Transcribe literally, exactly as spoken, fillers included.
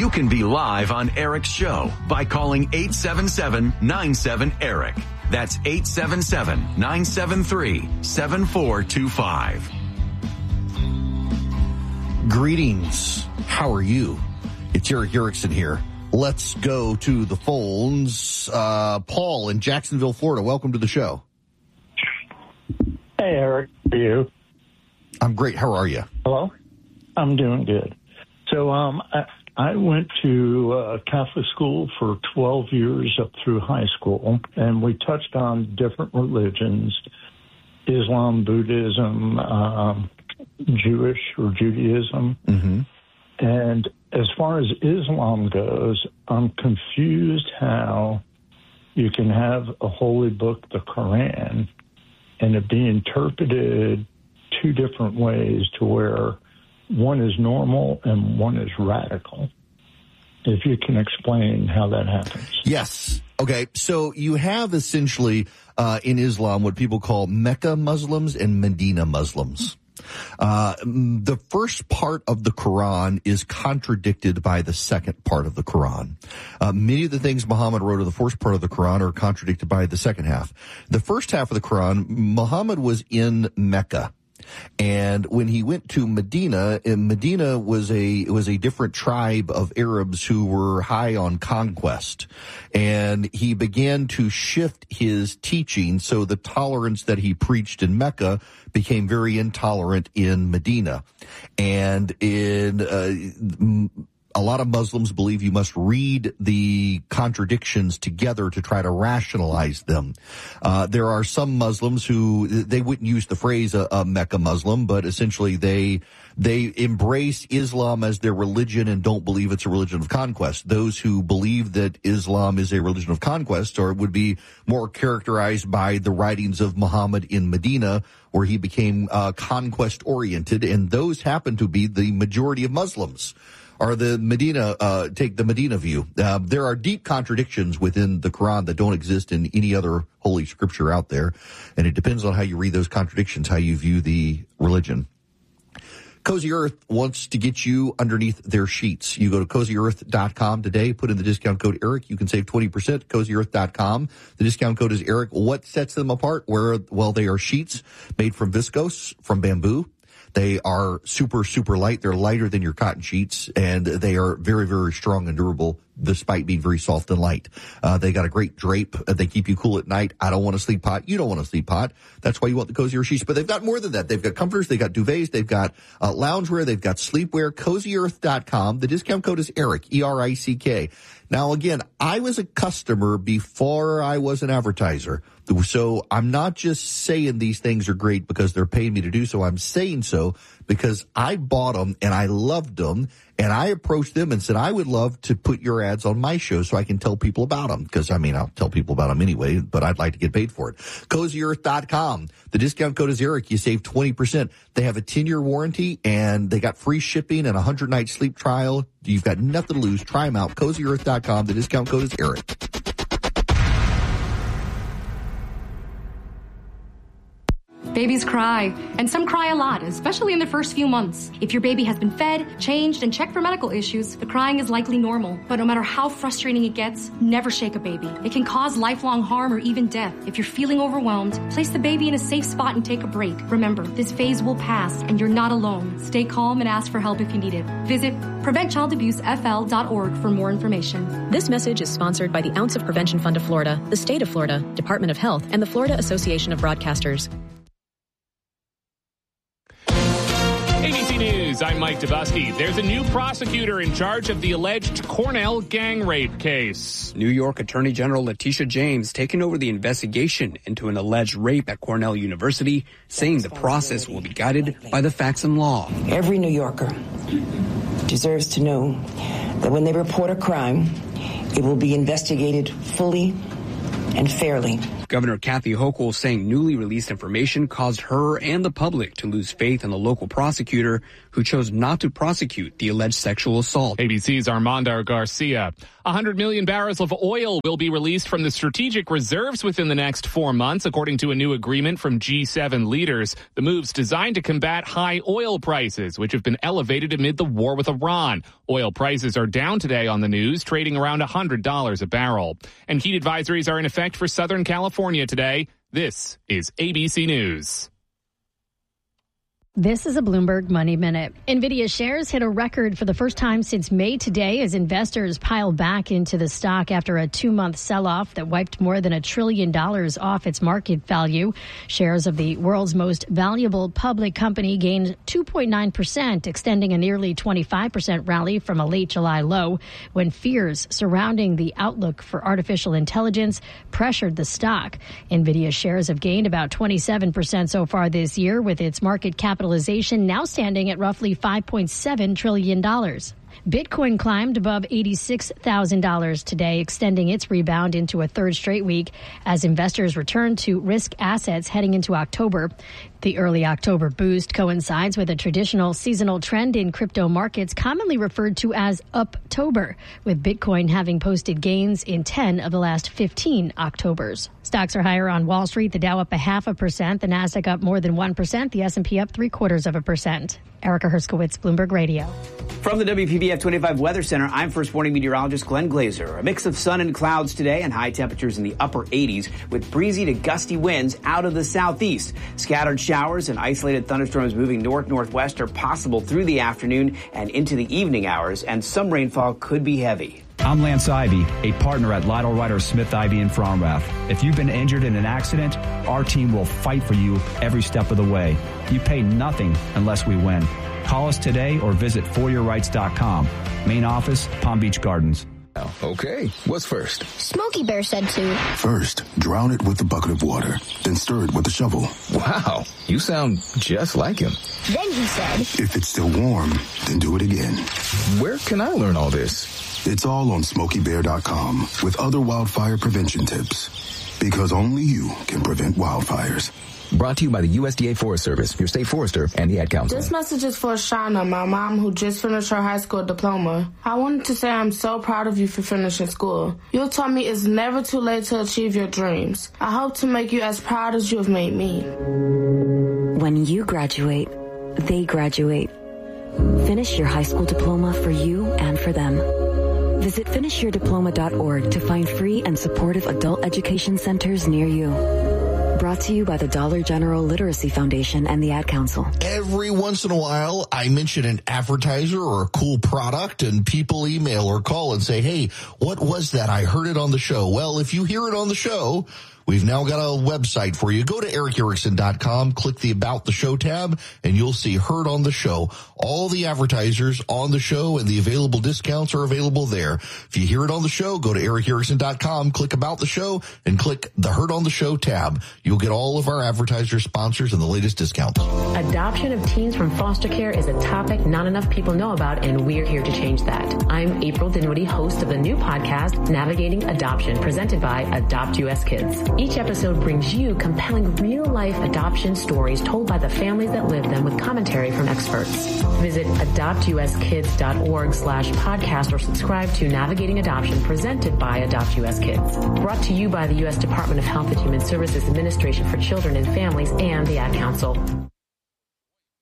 You can be live on Eric's show by calling eight seven seven, nine seven, ERIC. That's eight seven seven, nine seven three, seven four two five. Greetings. How are you? It's Eric Erickson here. Let's go to the phones. Uh, Paul in Jacksonville, Florida. Welcome to the show. Hey, Eric. How are you? I'm great. How are you? Hello? I'm doing good. So um, I, I went to uh, Catholic school for twelve years up through high school, and we touched on different religions, Islam, Buddhism, um, Jewish or Judaism. Mm-hmm. And as far as Islam goes, I'm confused how you can have a holy book, the Quran, and it be interpreted two different ways to where one is normal and one is radical. If you can explain how that happens. Yes. Okay. So you have essentially uh, in Islam what people call Mecca Muslims and Medina Muslims. Uh, the first part of the Quran is contradicted by the second part of the Quran. Uh, many of the things Muhammad wrote in the first part of the Quran are contradicted by the second half. The first half of the Quran, Muhammad was in Mecca. And when he went to Medina, and Medina was a was a different tribe of Arabs who were high on conquest. And he began to shift his teaching, so the tolerance that he preached in Mecca became very intolerant in Medina. And in uh, a lot of Muslims believe you must read the contradictions together to try to rationalize them. Uh, there are some Muslims who, they wouldn't use the phrase a, a Mecca Muslim, but essentially they, they embrace Islam as their religion and don't believe it's a religion of conquest. Those who believe that Islam is a religion of conquest or would be more characterized by the writings of Muhammad in Medina, where he became uh, conquest oriented, and those happen to be the majority of Muslims. Or the Medina, uh, take the Medina view. Uh, there are deep contradictions within the Quran that don't exist in any other holy scripture out there. And it depends on how you read those contradictions, how you view the religion. Cozy Earth wants to get you underneath their sheets. You go to cozy earth dot com today, put in the discount code ERIC. You can save twenty percent, cozy earth dot com. The discount code is ERIC. What sets them apart? Where, well, they are sheets made from viscose, from bamboo. They are super, super light. They're lighter than your cotton sheets, and they are very, very strong and durable, despite being very soft and light. Uh, they got a great drape. They keep you cool at night. I don't want to sleep hot. You don't want to sleep hot. That's why you want the cozier sheets. But they've got more than that. They've got comforters. They've got duvets. They've got uh, loungewear. They've got sleepwear. cozy earth dot com. The discount code is ERIC, E R I C K. Now, again, I was a customer before I was an advertiser. So I'm not just saying these things are great because they're paying me to do so. I'm saying so because I bought them and I loved them, and I approached them and said, I would love to put your ads on my show so I can tell people about them. Because, I mean, I'll tell people about them anyway, but I'd like to get paid for it. cozy earth dot com. The discount code is ERIC. You save twenty percent. They have a ten-year warranty, and they got free shipping and a one hundred night sleep trial. You've got nothing to lose. Try them out. cozy earth dot com. The discount code is ERIC. Babies cry, and some cry a lot, especially in the first few months. If your baby has been fed, changed, and checked for medical issues, the crying is likely normal. But no matter how frustrating it gets, never shake a baby. It can cause lifelong harm or even death. If you're feeling overwhelmed, place the baby in a safe spot and take a break. Remember, this phase will pass, and you're not alone. Stay calm and ask for help if you need it. Visit prevent child abuse f l dot org for more information. This message is sponsored by the Ounce of Prevention Fund of Florida, the State of Florida, Department of Health, and the Florida Association of Broadcasters. A B C News, I'm Mike Dubusky. There's a new prosecutor in charge of the alleged Cornell gang rape case. New York Attorney General Letitia James taking over the investigation into an alleged rape at Cornell University, saying the process will be guided by the facts and law. Every New Yorker deserves to know that when they report a crime, it will be investigated fully and fairly. Governor Kathy Hochul saying newly released information caused her and the public to lose faith in the local prosecutor who chose not to prosecute the alleged sexual assault. A B C's Armando Garcia. one hundred million barrels of oil will be released from the strategic reserves within the next four months, according to a new agreement from G seven leaders. The move's designed to combat high oil prices, which have been elevated amid the war with Iran. Oil prices are down today on the news, trading around one hundred dollars a barrel. And heat advisories are in effect for Southern California today. This is A B C News. This is a Bloomberg Money Minute. NVIDIA shares hit a record for the first time since May today as investors pile back into the stock after a two-month sell-off that wiped more than a trillion dollars off its market value. Shares of the world's most valuable public company gained two point nine percent, extending a nearly twenty-five percent rally from a late July low when fears surrounding the outlook for artificial intelligence pressured the stock. NVIDIA shares have gained about twenty-seven percent so far this year, with its market capitalization now standing at roughly five point seven trillion dollars. Bitcoin climbed above eighty-six thousand dollars today, extending its rebound into a third straight week as investors return to risk assets heading into October. The early October boost coincides with a traditional seasonal trend in crypto markets commonly referred to as Uptober, with Bitcoin having posted gains in ten of the last fifteen Octobers. Stocks are higher on Wall Street, the Dow up a half a percent, the Nasdaq up more than one percent, the S and P up three quarters of a percent. Erica Herskowitz, Bloomberg Radio. From the W P B F twenty-five Weather Center, I'm First Warning meteorologist Glenn Glazer. A mix of sun and clouds today and high temperatures in the upper eighties with breezy to gusty winds out of the southeast. Scattered showers and isolated thunderstorms moving north-northwest are possible through the afternoon and into the evening hours, and some rainfall could be heavy. I'm Lance Ivy, a partner at Lytle Ryder Smith Ivy in Fromrath. If you've been injured in an accident, our team will fight for you every step of the way. You pay nothing unless we win. Call us today or visit for your rights dot com. Main office, Palm Beach Gardens. Okay, what's first? Smokey Bear said to. First, drown it with a bucket of water, then stir it with a shovel. Wow, you sound just like him. Then he said, if it's still warm, then do it again. Where can I learn all this? It's all on smokey bear dot com with other wildfire prevention tips. Because only you can prevent wildfires. Brought to you by the U S D A Forest Service, your state forester, and the Ad Council. This message is for Shauna, my mom, who just finished her high school diploma. I wanted to say I'm so proud of you for finishing school. You taught me it's never too late to achieve your dreams. I hope to make you as proud as you have made me. When you graduate, they graduate. Finish your high school diploma for you and for them. Visit finish your diploma dot org to find free and supportive adult education centers near you. Brought to you by the Dollar General Literacy Foundation and the Ad Council. Every once in a while, I mention an advertiser or a cool product, and people email or call and say, hey, what was that? I heard it on the show. Well, if you hear it on the show, we've now got a website for you. Go to eric erickson dot com, click the About the Show tab, and you'll see Heard on the Show. All the advertisers on the show and the available discounts are available there. If you hear it on the show, go to eric erickson dot com, click About the Show, and click the Heard on the Show tab. You'll get all of our advertiser sponsors and the latest discounts. Adoption of teens from foster care is a topic not enough people know about, and we're here to change that. I'm April Dinwiddie, host of the new podcast, Navigating Adoption, presented by Adopt U S Kids. Each episode brings you compelling real-life adoption stories told by the families that live them with commentary from experts. Visit adopt u s kids dot org slash podcast or subscribe to Navigating Adoption presented by Adopt U S Kids. Brought to you by the U S Department of Health and Human Services Administration for Children and Families and the Ad Council.